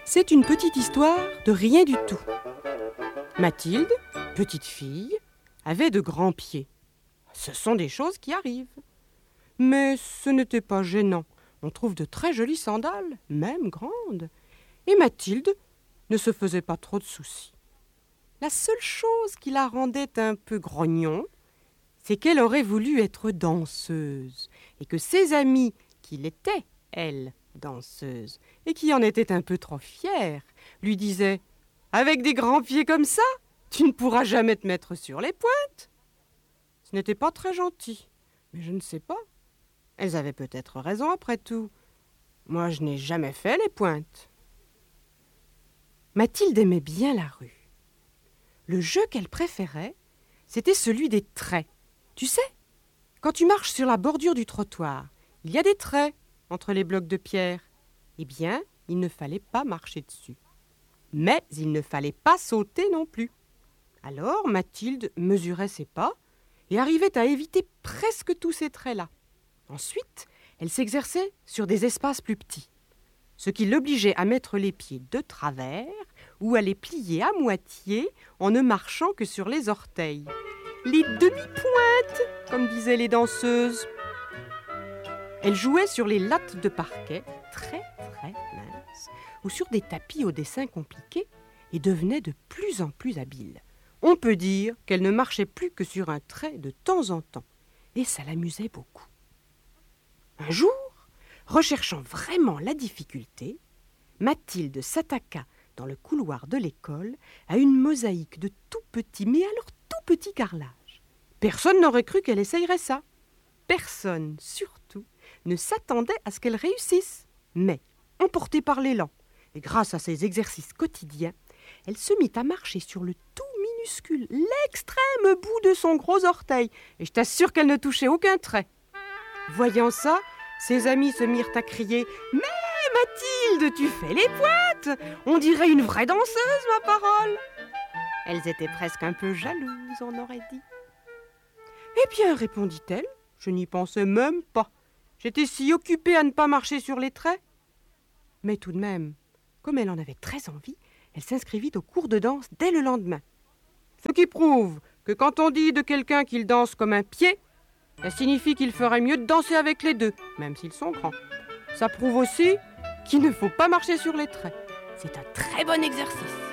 C'est une petite histoire de rien du tout. Mathilde, petite fille, avait de grands pieds. Ce sont des choses qui arrivent. Mais ce n'était pas gênant. On trouve de très jolies sandales, même grandes. Et Mathilde ne se faisait pas trop de soucis. La seule chose qui la rendait un peu grognon, c'est qu'elle aurait voulu être danseuse, et que ses amis, qui l'étaient, elle, danseuse, et qui en étaient un peu trop fiers, lui disaient « Avec des grands pieds comme ça, tu ne pourras jamais te mettre sur les pointes !» Ce n'était pas très gentil, mais je ne sais pas. Elles avaient peut-être raison après tout. Moi, je n'ai jamais fait les pointes. Mathilde aimait bien la rue. Le jeu qu'elle préférait, c'était celui des traits. Tu sais, quand tu marches sur la bordure du trottoir, il y a des traits entre les blocs de pierre. Eh bien, il ne fallait pas marcher dessus. Mais il ne fallait pas sauter non plus. Alors, Mathilde mesurait ses pas et arrivait à éviter presque tous ces traits-là. Ensuite, elle s'exerçait sur des espaces plus petits, ce qui l'obligeait à mettre les pieds de travers ou à les plier à moitié en ne marchant que sur les orteils. Les demi-pointes, comme disaient les danseuses. Elle jouait sur les lattes de parquet, très très minces, ou sur des tapis au dessin compliqué, et devenait de plus en plus habile. On peut dire qu'elle ne marchait plus que sur un trait de temps en temps, et ça l'amusait beaucoup. Un jour, recherchant vraiment la difficulté, Mathilde s'attaqua dans le couloir de l'école à une mosaïque de tout petits, mais alors tout petits carrelages. Personne n'aurait cru qu'elle essayerait ça. Personne, surtout, ne s'attendait à ce qu'elle réussisse. Mais, emportée par l'élan, et grâce à ses exercices quotidiens, elle se mit à marcher sur le tout minuscule, l'extrême bout de son gros orteil, et je t'assure qu'elle ne touchait aucun trait. Voyant ça, ses amis se mirent à crier « Mais Mathilde, tu fais les pointes! On dirait une vraie danseuse, ma parole !» Elles étaient presque un peu jalouses, on aurait dit. « Eh bien, répondit-elle, je n'y pensais même pas. J'étais si occupée à ne pas marcher sur les traits. » Mais tout de même, comme elle en avait très envie, elle s'inscrivit au cours de danse dès le lendemain. Ce qui prouve que quand on dit de quelqu'un qu'il danse comme un pied, ça signifie qu'il ferait mieux de danser avec les deux, même s'ils sont grands. Ça prouve aussi qu'il ne faut pas marcher sur les traits. C'est un très bon exercice.